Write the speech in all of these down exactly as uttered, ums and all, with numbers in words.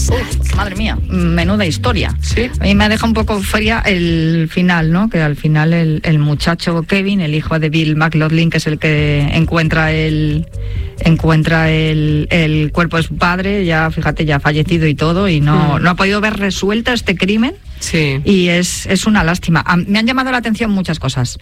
Uf, madre mía, menuda historia. Sí. A mí me deja un poco fría el final, ¿no? Que al final el, el muchacho Kevin, el hijo de Bill McLaughlin, que es el que encuentra el encuentra el, el cuerpo de su padre, ya fíjate, ya ha fallecido y todo, y no, mm. no ha podido ver resuelta este crimen. Sí. Y es, es una lástima. A, me han llamado la atención muchas cosas.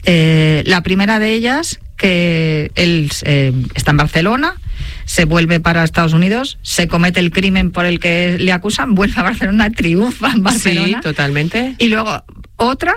Eh, la primera de ellas, que él eh, está en Barcelona, se vuelve para Estados Unidos, se comete el crimen por el que le acusan, vuelve a Barcelona, triunfa en Barcelona. Sí, totalmente. Y luego otra,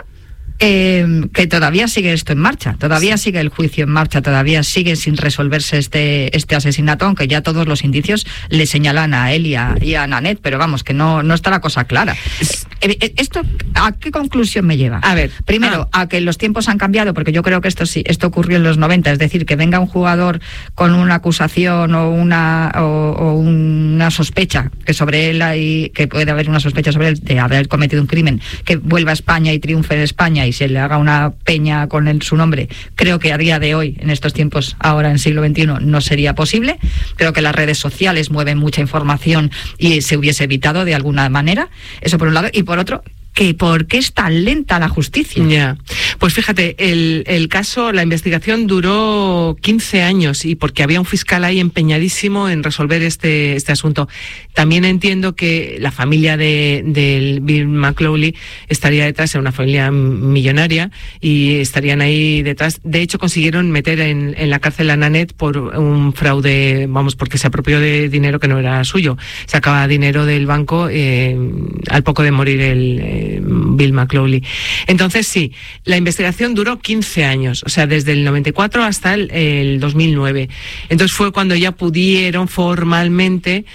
eh, que todavía sigue esto en marcha, todavía sí. sigue el juicio en marcha, todavía sigue sin resolverse este este asesinato, aunque ya todos los indicios le señalan a él y a, y a Nanette, pero vamos, que no, no está la cosa clara. ¿Esto a qué conclusión me lleva? A ver, primero, ah. a que los tiempos han cambiado, porque yo creo que esto sí, esto ocurrió en los noventa, es decir, que venga un jugador con una acusación o una o, o una sospecha que sobre él hay, que puede haber una sospecha sobre él de haber cometido un crimen, que vuelva a España y triunfe en España y se le haga una peña con el, su nombre. Creo que a día de hoy, en estos tiempos, ahora en siglo veintiuno, no sería posible. Creo que las redes sociales mueven mucha información y se hubiese evitado de alguna manera. Eso por un lado. Y por otro, que ¿por qué es tan lenta la justicia? Ya, yeah. Pues fíjate, el, el caso, la investigación duró quince años y porque había un fiscal ahí empeñadísimo en resolver este, este asunto. También entiendo que la familia de, de Bill McLaughlin estaría detrás, era una familia millonaria y estarían ahí detrás. De hecho, consiguieron meter en, en la cárcel a Nanette por un fraude, vamos, porque se apropió de dinero que no era suyo. Sacaba dinero del banco eh, al poco de morir el eh, Bill McLaughlin. Entonces sí, la investigación duró quince años, o sea, desde el noventa y cuatro hasta el, el dos mil nueve. Entonces fue cuando ya pudieron formalmente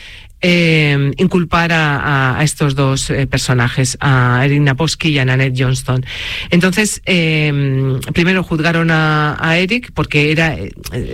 Eh, inculpar a, a estos dos eh, personajes, a Eric Naposki y a Nanette Johnston. Entonces, eh, primero juzgaron a, a Eric porque era eh,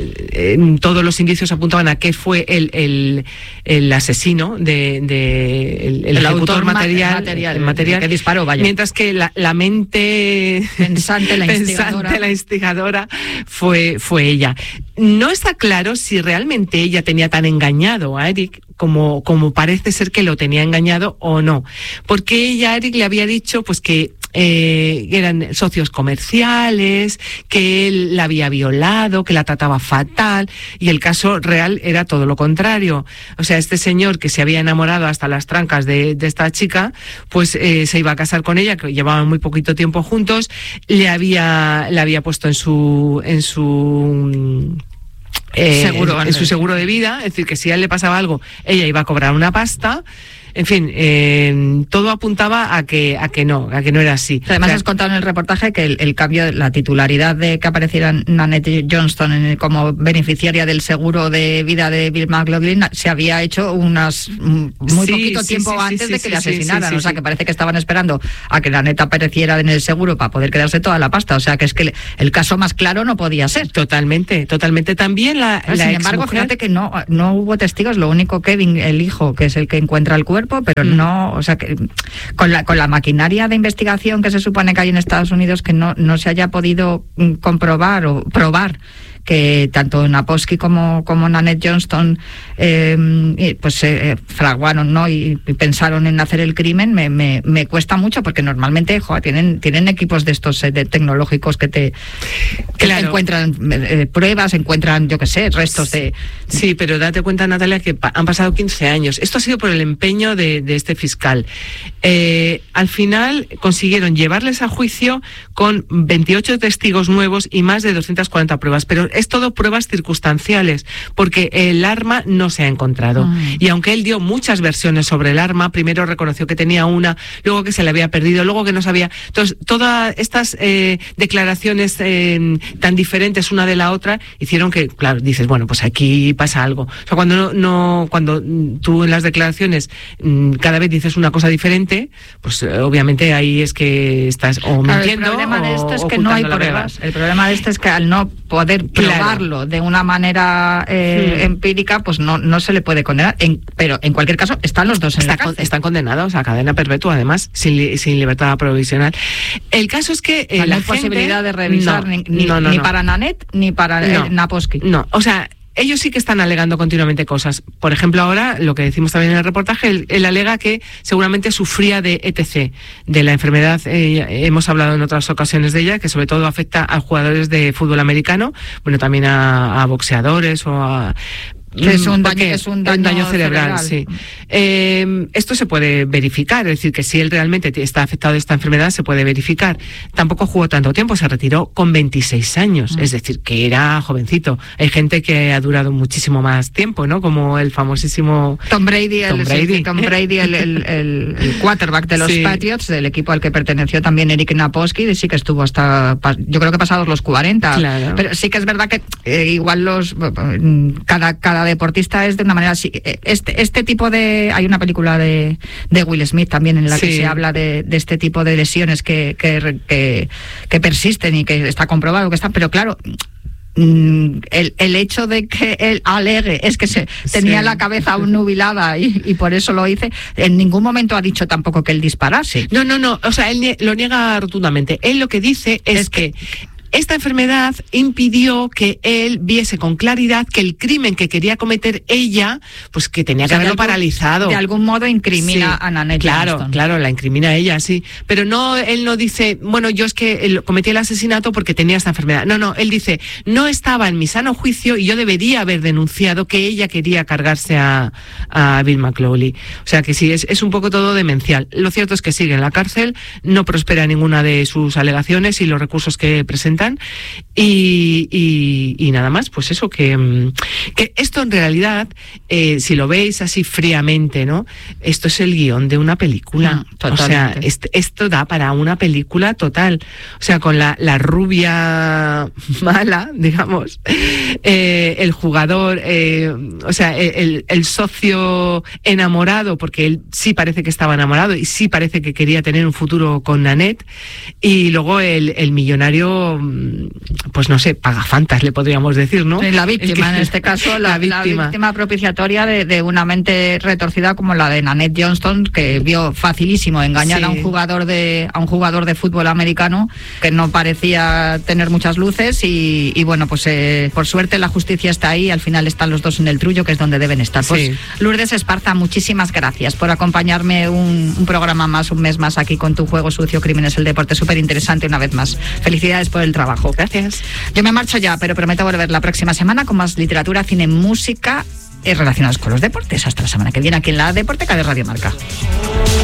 eh, todos los indicios apuntaban a que fue el, el, el asesino de, de el, el, el ejecutor material, material, el material que disparó, vaya. Mientras que la, la mente pensante, la instigadora, pensante, la instigadora fue, fue ella. No está claro si realmente ella tenía tan engañado a Eric como, como parece ser que lo tenía engañado o no. Porque ella a Eric le había dicho pues que eh, eran socios comerciales, que él la había violado, que la trataba fatal, y el caso real era todo lo contrario. O sea, este señor que se había enamorado hasta las trancas de, de esta chica, pues eh, se iba a casar con ella, que llevaban muy poquito tiempo juntos, le había, le había puesto en su, en su Eh, seguro, en, en su seguro de vida, es decir, que si a él le pasaba algo, ella iba a cobrar una pasta. En fin, eh, todo apuntaba a que a que no, a que no era así. Además, o sea, has contado en el reportaje que el, el cambio, la titularidad de que apareciera Nanette Johnston en el, como beneficiaria del seguro de vida de Bill McLaughlin se había hecho unas muy sí, poquito sí, tiempo sí, antes sí, de sí, que le sí, asesinaran. sí, sí, o sea, sí. que parece que estaban esperando a que Nanette apareciera en el seguro para poder quedarse toda la pasta. O sea, que es que el caso más claro no podía ser. Totalmente, totalmente. También la, Pero, la sin embargo, exmujer... fíjate que no, no hubo testigos, lo único Kevin, el hijo, que es el que encuentra el cuerpo, pero mm. no, o sea, que con la con la maquinaria de investigación que se supone que hay en Estados Unidos, que no, no se haya podido comprobar o probar que tanto Naposki como, como Nanette Johnston eh, pues se eh, fraguaron, ¿no? Y, y pensaron en hacer el crimen, me, me, me cuesta mucho porque normalmente joder, tienen, tienen equipos de estos eh, de tecnológicos que te que claro. encuentran eh, pruebas, encuentran, yo qué sé, restos de... Sí, pero date cuenta, Natalia, que pa- han pasado quince años. Esto ha sido por el empeño de, de este fiscal. Eh, al final consiguieron llevarles a juicio con veintiocho testigos nuevos y más de doscientas cuarenta pruebas, pero es todo pruebas circunstanciales, porque el arma no se ha encontrado. Mm. Y aunque él dio muchas versiones sobre el arma, primero reconoció que tenía una, luego que se le había perdido, luego que no sabía. Entonces, todas estas eh, declaraciones eh, tan diferentes una de la otra hicieron que, claro, dices, bueno, pues aquí pasa algo. O sea, cuando no, no cuando tú en las declaraciones cada vez dices una cosa diferente, pues obviamente ahí es que estás o mintiendo. Claro, el problema o, de esto es que no hay pruebas. El problema de esto es que al no poder probarlo claro. de una manera eh, sí. empírica, pues no, no se le puede condenar. En, pero en cualquier caso, están los dos en Está, la cárcel. Están condenados a cadena perpetua, además, sin, sin libertad provisional. El caso es que eh, no la hay gente... posibilidad de revisar no, ni, ni, no, no, ni no. para Nanette ni para no, eh, Naposki. No, o sea... ellos sí que están alegando continuamente cosas. Por ejemplo, ahora, lo que decimos también en el reportaje, él, él alega que seguramente sufría de E T C, de la enfermedad, eh, hemos hablado en otras ocasiones de ella, que sobre todo afecta a jugadores de fútbol americano, bueno, también a, a boxeadores o a... Que es un daño, es un daño, un daño cerebral, cerebral. sí. Eh, esto se puede verificar, es decir, que si él realmente está afectado de esta enfermedad, se puede verificar. Tampoco jugó tanto tiempo, se retiró con veintiséis años, mm. es decir, que era jovencito. Hay gente que ha durado muchísimo más tiempo, ¿no? Como el famosísimo Tom Brady, Tom el, Brady, sí, Tom Brady el, el, el, el quarterback de los sí. Patriots, del equipo al que perteneció también Eric Naposki, sí que estuvo hasta, yo creo que pasados los cuarenta. Claro. Pero sí que es verdad que eh, igual los cada, cada deportista es de una manera así. Este, este tipo de... Hay una película de, de Will Smith también en la sí. que se habla de, de este tipo de lesiones que, que, que, que persisten y que está comprobado que están, pero claro... El, el hecho de que él alegue es que se tenía sí. la cabeza aún nubilada y, y por eso lo hice, en ningún momento ha dicho tampoco que él disparase. No, no, no, o sea, él lo niega rotundamente. Él lo que dice es, es que, que esta enfermedad impidió que él viese con claridad que el crimen que quería cometer ella, pues que tenía o sea, que haberlo algún, paralizado. De algún modo incrimina sí, a Nanette Claro, Johnston. claro, la incrimina a ella, sí. Pero no, él no dice, bueno, yo es que cometí el asesinato porque tenía esta enfermedad. No, no, él dice, no estaba en mi sano juicio y yo debería haber denunciado que ella quería cargarse a, a Bill McClawley. O sea que sí, es, es un poco todo demencial. Lo cierto es que sigue en la cárcel, no prospera ninguna de sus alegaciones y los recursos que presentan. Y, y, y nada más, pues eso, que, que esto en realidad, eh, si lo veis así fríamente, ¿no? Esto es el guión de una película. Ah, o sea, est- esto da para una película total. O sea, con la, la rubia mala, digamos, eh, el jugador, eh, o sea, el, el socio enamorado, porque él sí parece que estaba enamorado y sí parece que quería tener un futuro con Nanette, y luego el, el millonario, pues no sé, pagafantas le podríamos decir, ¿no? La víctima, que, en este caso, la, la, víctima. la víctima propiciatoria de, de una mente retorcida como la de Nanette Johnston, que vio facilísimo engañar sí. a un jugador de a un jugador de fútbol americano que no parecía tener muchas luces y, y bueno, pues eh, por suerte la justicia está ahí, al final están los dos en el trullo, que es donde deben estar. Pues sí. Lourdes Esparza, muchísimas gracias por acompañarme un, un programa más, un mes más aquí con tu Juego Sucio, Crímenes, el Deporte, súper interesante una vez más. Felicidades por el trabajo. Gracias. Yo me marcho ya, pero prometo volver la próxima semana con más literatura, cine, música relacionados con los deportes. Hasta la semana que viene aquí en la Deporteca de Radio Marca.